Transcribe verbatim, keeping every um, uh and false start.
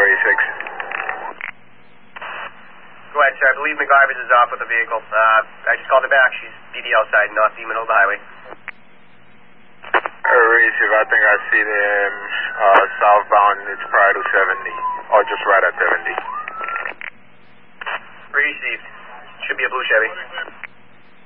eighty-six. Go ahead, sir. I believe McGarvis is off with the vehicle. Uh, I just called her back. She's D D L side, not the middle of the highway. Uh, receive, I think I see them uh, southbound. It's prior to seventy.